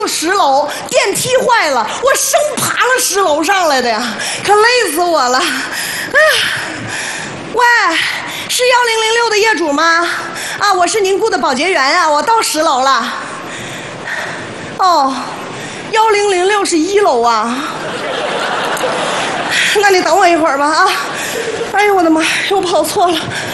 10楼，电梯坏了，我生爬了10楼上来的呀，可累死我了。哎呀，喂，是1006的业主吗？啊，我是您雇的保洁员啊，我到10楼了。哦，1006是1楼啊。那你等我一会儿吧啊！哎呦我的妈，又跑错了。